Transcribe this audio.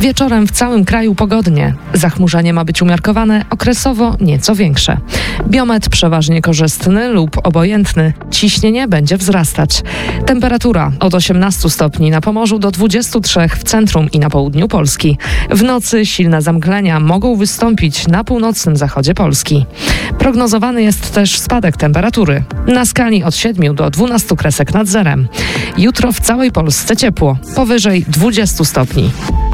Wieczorem w całym kraju pogodnie. Zachmurzenie ma być umiarkowane, okresowo nieco większe. Biometr przeważnie korzystny lub obojętny. Ciśnienie będzie wzrastać. Temperatura od 18 stopni na Pomorzu do 23 w centrum i na południu Polski. W nocy silne zamglenia mogą wystąpić na północnym zachodzie Polski. Prognozowany jest też spadek temperatury. Na skali od 7 do 12 kresek nad zerem. Jutro w całej Polsce ciepło, powyżej 20 stopni.